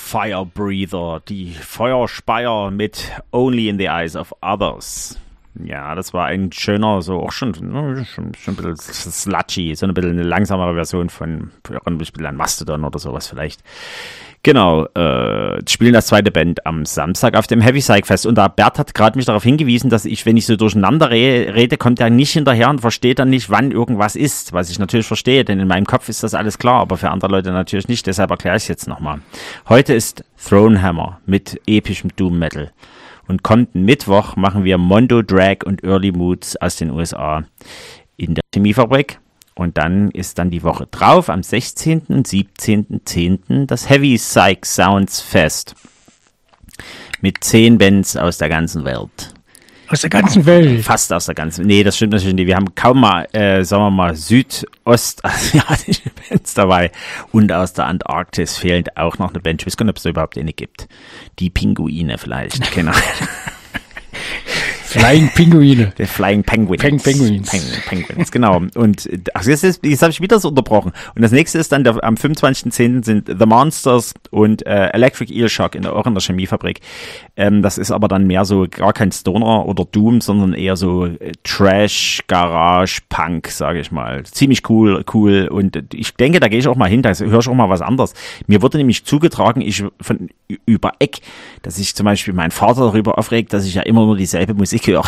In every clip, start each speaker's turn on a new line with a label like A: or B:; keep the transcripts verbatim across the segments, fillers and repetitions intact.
A: Fire Breather, die Feuerspeier mit Only in the Eyes of Others. Ja, das war ein schöner, so auch schon, schon, schon ein bisschen sludgy, so ein bisschen eine langsamere Version von, ein bisschen an Mastodon oder sowas vielleicht. Genau, äh, spielen das zweite Band am Samstag auf dem Heavy Psych Fest und da Bert hat gerade mich darauf hingewiesen, dass ich, wenn ich so durcheinander re- rede, kommt er nicht hinterher und versteht dann nicht, wann irgendwas ist, was ich natürlich verstehe, denn in meinem Kopf ist das alles klar, aber für andere Leute natürlich nicht, deshalb erkläre ich es jetzt nochmal. Heute ist Thronehammer mit epischem Doom Metal und kommenden Mittwoch machen wir Mondo Drag und Early Moods aus den U S A in der Chemiefabrik. Und dann ist dann die Woche drauf, am sechzehnten und siebzehnten zehnten das Heavy Psych Sounds Fest. Mit zehn Bands aus der ganzen Welt.
B: Aus der ganzen Welt?
A: Fast aus der ganzen Welt. Nee, das stimmt natürlich nicht. Wir haben kaum mal, äh, sagen wir mal, südostasiatische Bands dabei. Und aus der Antarktis fehlt auch noch eine Band. Ich weiß gar nicht, ob es da überhaupt eine gibt. Die Pinguine vielleicht. Genau.
B: Flying Pinguine.
A: Der Flying Penguins.
B: Peng Penguins.
A: Peng Penguins, genau. Und ach, jetzt, ist, jetzt habe ich wieder so unterbrochen. Und das nächste ist dann, der, am fünfundzwanzigsten zehnten sind The Monsters und äh, Electric Eel Shock in der, auch in der Chemiefabrik. Ähm, das ist aber dann mehr so gar kein Stoner oder Doom, sondern eher so äh, Trash, Garage, Punk, sage ich mal. Ziemlich cool, cool. Und ich denke, da gehe ich auch mal hin, da höre ich auch mal was anderes. Mir wurde nämlich zugetragen, ich von über Eck, dass sich zum Beispiel mein Vater darüber aufregt, dass ich ja immer nur dieselbe Musik höre.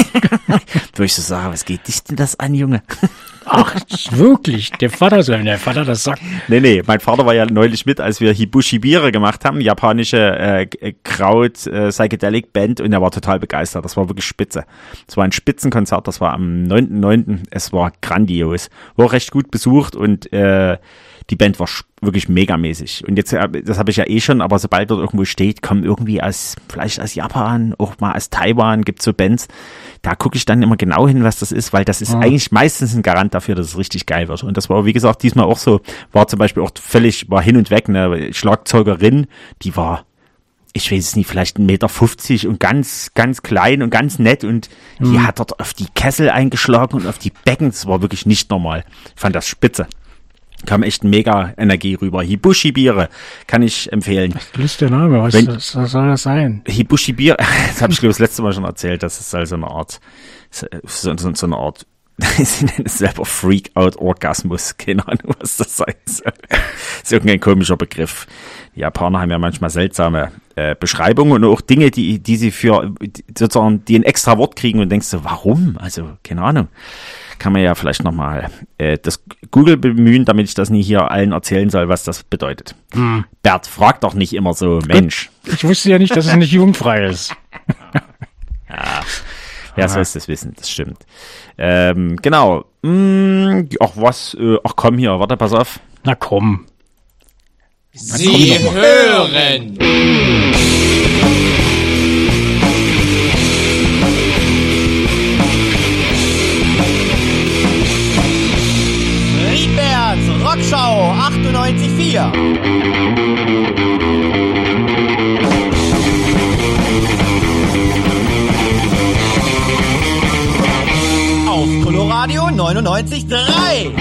A: Wo ich so sage, was geht dich denn das an, Junge?
B: Ach, wirklich? Der Vater soll, der Vater das sagt.
A: Nee, nee, mein Vater war ja neulich mit, als wir Hibushibire gemacht haben, japanische äh, Kraut äh, Psychedelic Band, und er war total begeistert. Das war wirklich spitze. Es war ein Spitzenkonzert, das war am neunten neunten Es war grandios. War auch recht gut besucht und äh, die Band war wirklich megamäßig. Und jetzt, das habe ich ja eh schon, aber sobald dort irgendwo steht, kommen irgendwie aus, vielleicht aus Japan, auch mal aus Taiwan, gibt's so Bands. Da gucke ich dann immer genau hin, was das ist, weil das ist ja eigentlich meistens ein Garant dafür, dass es richtig geil wird. Und das war, wie gesagt, diesmal auch so, war zum Beispiel auch völlig, war hin und weg, eine Schlagzeugerin, die war, ich weiß es nicht, vielleicht ein Meter fünfzig und ganz, ganz klein und ganz nett, und die mhm. hat dort auf die Kessel eingeschlagen und auf die Becken. Das war wirklich nicht normal. Ich fand das spitze. Kam echt mega Energie rüber. Hibushibire kann ich empfehlen.
B: Was ist der Name? Was, Wenn, was soll das sein?
A: Hibushibire, das habe ich glaube das letzte Mal schon erzählt, das ist also eine Art, so, so, so eine Art, sie nennen es selber Freak-Out-Orgasmus. Keine Ahnung, was das sein soll. Das ist irgendein komischer Begriff. Die Japaner haben ja manchmal seltsame äh, Beschreibungen und auch Dinge, die die sie für, die, sozusagen, die ein extra Wort kriegen, und denkst du, warum? Also, keine Ahnung. Kann man ja vielleicht nochmal äh, das Google bemühen, damit ich das nie hier allen erzählen soll, was das bedeutet. Hm. Bert, frag doch nicht immer so, Mensch.
B: Ich wusste ja nicht, dass es nicht jugendfrei ist.
A: Ja, wer soll es das wissen, das stimmt. Ähm, genau. Hm, ach was, äh, ach komm hier, warte, pass auf.
B: Na komm.
C: Sie Na, komm hören. Rockschau achtundneunzig Komma vier. Auf Coloradio neunundneunzig Komma drei.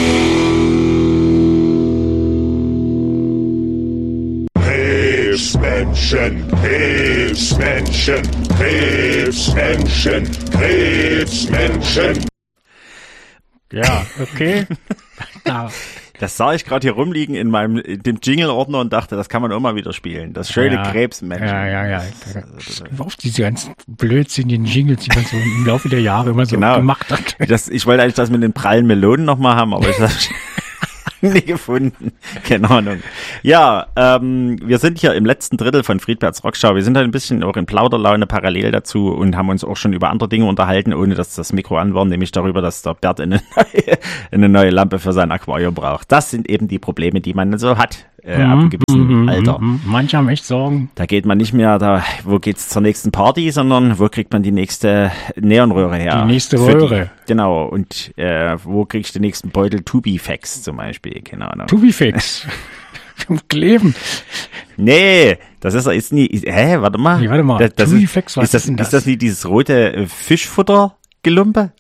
D: Krebsmenschen, Krebsmenschen, Krebsmenschen, Krebsmenschen.
B: Ja, okay.
A: Ja. Das sah ich gerade hier rumliegen in meinem in dem Jingle-Ordner und dachte, das kann man auch mal wieder spielen. Das schöne ja, Krebsmenschen.
B: Ja, ja, ja. Auf diese ganzen blödsinnigen Jingles, die man so im Laufe der Jahre immer so genau. gemacht hat.
A: Das, ich wollte eigentlich das mit den prallen Melonen nochmal haben, aber ich habe nie gefunden. Keine Ahnung. Ja, ähm, wir sind hier im letzten Drittel von Friedberts Rockschau. Wir sind halt ein bisschen auch in Plauderlaune parallel dazu und haben uns auch schon über andere Dinge unterhalten, ohne dass das Mikro an war, nämlich darüber, dass der Bert eine neue, eine neue Lampe für sein Aquarium braucht. Das sind eben die Probleme, die man so hat. Äh, mhm, ab einem gewissen mhm, Alter.
B: Mhm. Manche haben echt Sorgen.
A: Da geht man nicht mehr, da, wo geht's zur nächsten Party, sondern wo kriegt man die nächste Neonröhre her?
B: Die nächste Röhre.
A: Die, genau, und äh, wo krieg ich den nächsten Beutel Tubifex zum Beispiel? Keine Ahnung.
B: Tubifex? Zum Kleben?
A: Nee, das ist, ist nie, hä, warte mal.
B: Nee, warte mal,
A: das, das
B: Tubifex, was
A: ist das?
B: ist denn das?
A: Ist das nicht dieses rote Fischfutter-Gelumpe?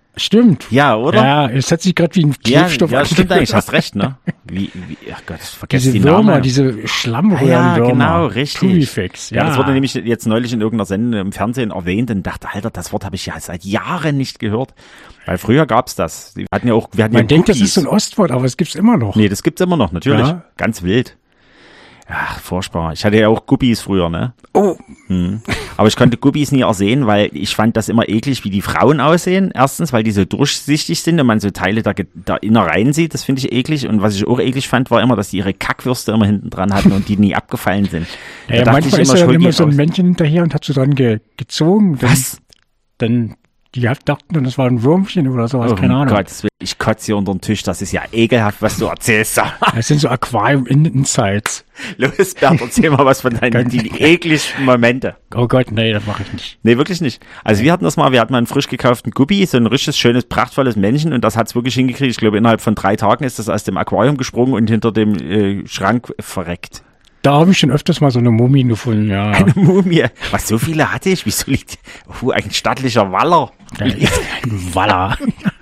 B: Stimmt.
A: Ja, oder?
B: Ja, es hat sich gerade wie ein
A: Ja,
B: Klebstoff
A: ja, stimmt
B: angehört.
A: eigentlich, hast recht, ne? Wie, wie, ach Gott, vergesst
B: Diese
A: die
B: Würmer,
A: Namen.
B: diese Schlammröhrenwürmer.
A: Ja, genau, richtig.
B: Plumifex,
A: Ja,
B: ja.
A: das wurde nämlich jetzt neulich in irgendeiner Sendung im Fernsehen erwähnt und dachte, Alter, das Wort habe ich ja seit Jahren nicht gehört. Weil früher gab's das. Wir hatten ja auch, wir hatten
B: Man
A: ja
B: denkt, das
A: Cookies.
B: ist so ein Ostwort, aber es gibt's immer noch.
A: Nee, das gibt's immer noch, natürlich.
B: Ja.
A: Ganz wild. Ach, furchtbar. Ich hatte ja auch Guppies früher, ne?
B: Oh.
A: Hm. Aber ich konnte Guppies nie ersehen, weil ich fand das immer eklig, wie die Frauen aussehen. Erstens, weil die so durchsichtig sind und man so Teile der, der Innereien sieht. Das finde ich eklig. Und was ich auch eklig fand, war immer, dass die ihre Kackwürste immer hinten dran hatten und die nie abgefallen sind. Da
B: Ja,
A: dachte
B: manchmal
A: ich
B: ist ja
A: ich
B: dann
A: hol die
B: immer so ein
A: raus.
B: Männchen hinterher und hat so dran ge gezogen. Dann,
A: Was?
B: Dann, die hat, dachten dann, das war ein Würmchen oder sowas,
A: Oh
B: keine Ahnung.
A: Gott, ich kotze hier unter den Tisch. Das ist ja ekelhaft, was du erzählst.
B: Das sind so Aquarium-Insights.
A: Los, Bert, erzähl mal was von deinen die ekligsten Momente.
B: Oh Gott, nee, das mache ich nicht.
A: Nee, wirklich nicht. Also wir hatten das mal, wir hatten mal einen frisch gekauften Guppi, so ein richtiges, schönes, prachtvolles Männchen und das hat's wirklich hingekriegt. Ich glaube, innerhalb von drei Tagen ist das aus dem Aquarium gesprungen und hinter dem äh, Schrank verreckt.
B: Da habe ich schon öfters mal so eine Mumie gefunden, ja.
A: Eine Mumie. Was, so viele hatte ich? Wieso liegt, oh, ein stattlicher Waller
B: Ein Waller.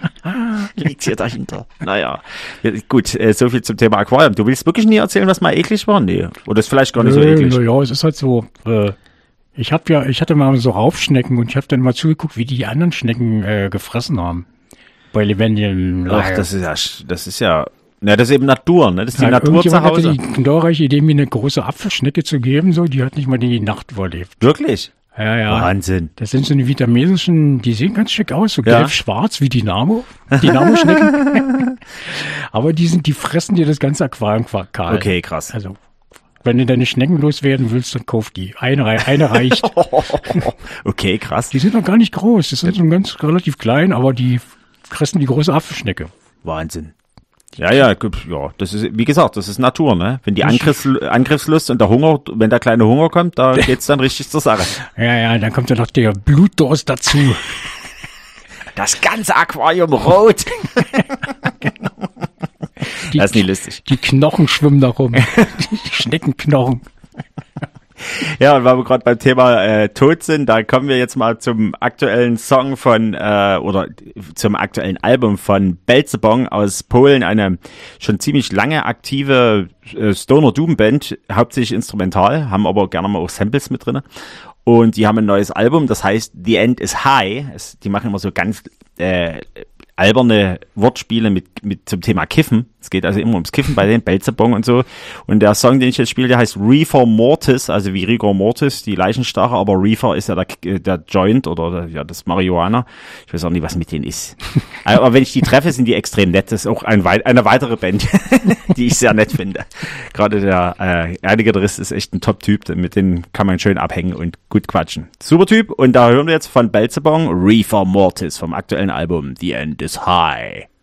A: liegt hier dahinter. Naja, ja, gut, äh, so viel zum Thema Aquarium. Du willst wirklich nie erzählen, was mal eklig war? Nee. Oder ist vielleicht gar nicht so
B: Nö,
A: eklig?
B: nö, ja, es ist halt so, äh, ich hab ja, ich hatte mal so Raubschnecken und ich habe dann mal zugeguckt, wie die die anderen Schnecken äh, gefressen haben. Bei lebendigem
A: Ach,
B: Leib.
A: das ist ja, das ist ja, na, das ist eben Natur, ne? Das ist die
B: Ja,
A: Natur zu
B: irgendjemand
A: Hause.
B: hatte die glorreiche Idee, mir eine große Apfelschnecke zu geben, so, die hat nicht mal die Nacht überlebt.
A: Wirklich?
B: Ja, ja.
A: Wahnsinn.
B: Das sind so eine vietnamesischen, die sehen ganz schick aus, so
A: Ja.
B: gelb-schwarz wie Dynamo, Dynamo-Schnecken. Aber die sind, die fressen dir das ganze Aquarium kahl.
A: Okay, krass.
B: Also, wenn du deine Schnecken loswerden willst, dann kauf die. Eine, rei- eine reicht.
A: Okay, krass.
B: Die sind noch gar nicht groß, die sind so ganz relativ klein, aber die fressen die große Apfelschnecke.
A: Wahnsinn. Ja, ja, gut, ja, das ist, wie gesagt, das ist Natur, ne? Wenn die Angriffs, Angriffslust und der Hunger, wenn der kleine Hunger kommt, da geht's dann richtig zur Sache.
B: Ja, ja, dann kommt ja noch der Blutdurst dazu.
A: Das ganze Aquarium rot.
B: Die,
A: Das ist nie lustig.
B: die Knochen schwimmen da rum. Die Schneckenknochen.
A: Ja, und weil wir gerade beim Thema äh, Tod sind, da kommen wir jetzt mal zum aktuellen Song von, äh, oder zum aktuellen Album von Belzebong aus Polen, eine schon ziemlich lange aktive äh, Stoner Doom Band, hauptsächlich instrumental, haben aber gerne mal auch Samples mit drinne. Und die haben ein neues Album, das heißt The End is High. Es, die machen immer so ganz äh, alberne Wortspiele mit, mit zum Thema Kiffen. Es geht also immer ums Kiffen bei den Belzebong und so. Und der Song, den ich jetzt spiele, der heißt Reefer Mortis, also wie Rigor Mortis, die Leichenstarre, aber Reefer ist ja der, der Joint oder der, ja das Marihuana. Ich weiß auch nicht, was mit denen ist. Aber wenn ich die treffe, sind die extrem nett. Das ist auch ein, eine weitere Band, die ich sehr nett finde. Gerade der äh, eine Gitarrist ist echt ein Top-Typ, mit dem kann man schön abhängen und gut quatschen. Super Typ. Und da hören wir jetzt von Belzebong Reefer Mortis vom aktuellen Album The End is High.